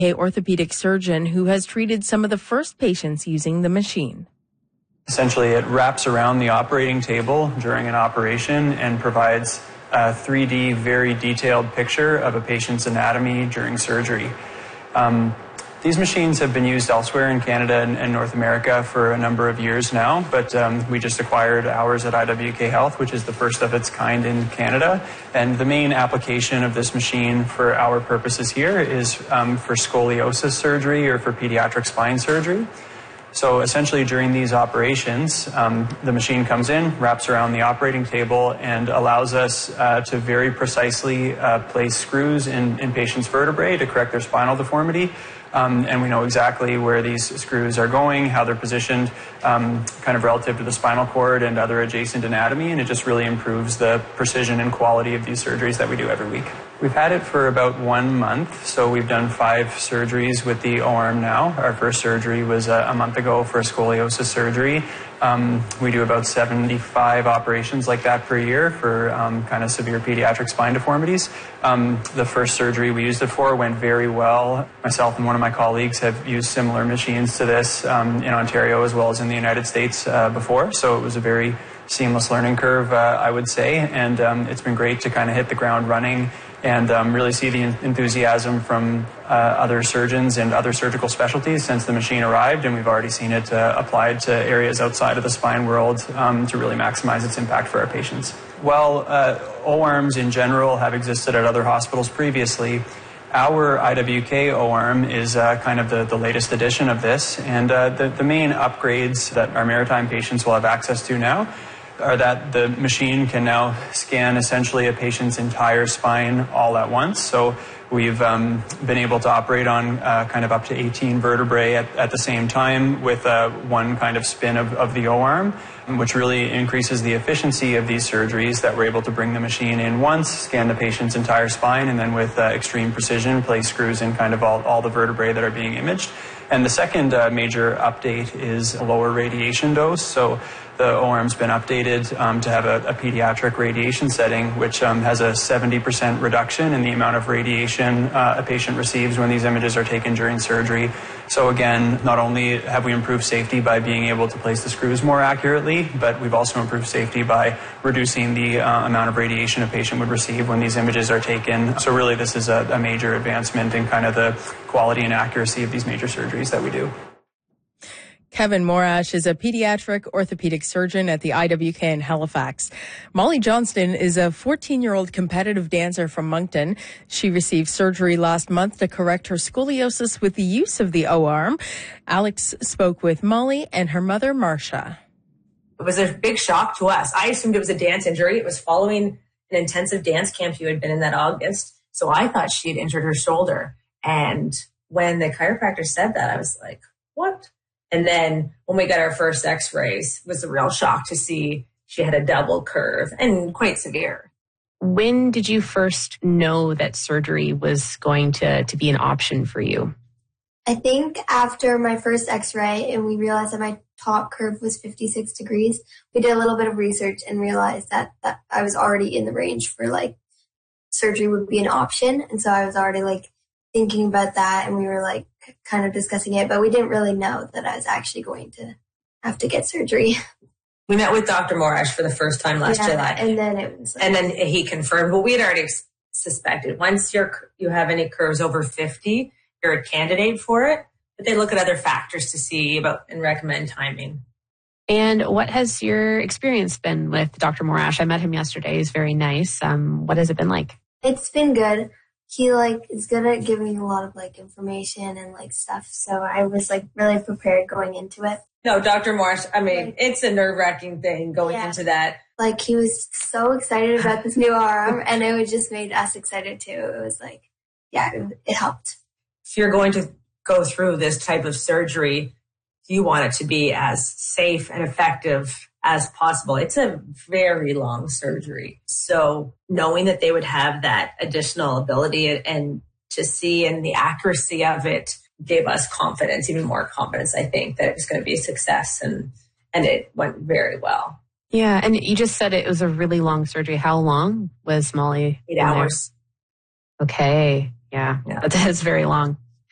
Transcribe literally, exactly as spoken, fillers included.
A orthopedic surgeon who has treated some of the first patients using the machine. Essentially, it wraps around the operating table during an operation and provides a three D, very detailed picture of a patient's anatomy during surgery. Um, these machines have been used elsewhere in Canada and, and North America for a number of years now, but um, we just acquired ours at I W K Health, which is the first of its kind in Canada. And the main application of this machine for our purposes here is um, for scoliosis surgery or for pediatric spine surgery. So essentially during these operations, um, the machine comes in, wraps around the operating table, and allows us uh, to very precisely uh, place screws in, in patients' vertebrae to correct their spinal deformity. Um, and we know exactly where these screws are going, how they're positioned, um, kind of relative to the spinal cord and other adjacent anatomy, and it just really improves the precision and quality of these surgeries that we do every week. We've had it for about one month, so we've done five surgeries with the O-arm now. Our first surgery was a, a month ago for a scoliosis surgery. Um, we do about seventy-five operations like that per year for um, kind of severe pediatric spine deformities. Um, the first surgery we used it for went very well. Myself and one of my colleagues have used similar machines to this um, in Ontario as well as in the United States uh, before, so it was a very seamless learning curve, uh, I would say, and um, it's been great to kind of hit the ground running and um, really see the enthusiasm from uh, other surgeons and other surgical specialties since the machine arrived, and we've already seen it uh, applied to areas outside of the spine world um, to really maximize its impact for our patients. While uh, O-arms in general have existed at other hospitals previously, our I W K O-arm is uh, kind of the, the latest edition of this, and uh, the, the main upgrades that our maritime patients will have access to now are that the machine can now scan essentially a patient's entire spine all at once. So we've um, been able to operate on uh, kind of up to eighteen vertebrae at, at the same time with uh, one kind of spin of, of the O-arm, which really increases the efficiency of these surgeries that we're able to bring the machine in once, scan the patient's entire spine, and then with uh, extreme precision place screws in kind of all, all the vertebrae that are being imaged. And the second uh, major update is a lower radiation dose. So the O-arm's been updated um, to have a, a pediatric radiation setting, which um, has a seventy percent reduction in the amount of radiation uh, a patient receives when these images are taken during surgery. So again, not only have we improved safety by being able to place the screws more accurately, but we've also improved safety by reducing the uh, amount of radiation a patient would receive when these images are taken. So really this is a, a major advancement in kind of the quality and accuracy of these major surgeries that we do. Kevin Morash is a pediatric orthopedic surgeon at the I W K in Halifax. Molly Johnston is a fourteen-year-old competitive dancer from Moncton. She received surgery last month to correct her scoliosis with the use of the O-arm. Alex spoke with Molly and her mother, Marcia. It was a big shock to us. I assumed it was a dance injury. It was following an intensive dance camp you had been in that August. So I thought she had injured her shoulder. And when the chiropractor said that, I was like, what? And then when we got our first x-rays, it was a real shock to see she had a double curve and quite severe. When did you first know that surgery was going to, to be an option for you? I think after my first x-ray and we realized that my top curve was fifty-six degrees, we did a little bit of research and realized that, that I was already in the range for like surgery would be an option. And so I was already like thinking about that, and we were like kind of discussing it, but we didn't really know that I was actually going to have to get surgery. We met with Doctor Morash for the first time last yeah, July. And then it was like, and then he confirmed, well, we had already suspected once you're, you have any curves over fifty, you're a candidate for it, but they look at other factors to see about and recommend timing. And what has your experience been with Doctor Morash? I met him yesterday. He's very nice. Um, what has it been like? It's been good. He like is good at giving a lot of like information and like stuff. So I was like really prepared going into it. No, Doctor Morash, I mean, like, it's a nerve wracking thing going yeah. into that. Like he was so excited about this new arm, and it just made us excited too. It was like, yeah, it, it helped. If you're going to go through this type of surgery, you want it to be as safe and effective as possible. It's a very long surgery. So knowing that they would have that additional ability and to see and the accuracy of it gave us confidence, even more confidence, I think, that it was going to be a success, and, and it went very well. Yeah. And you just said it was a really long surgery. How long was Molly? Eight hours. There? Okay. Yeah. yeah. That is very long.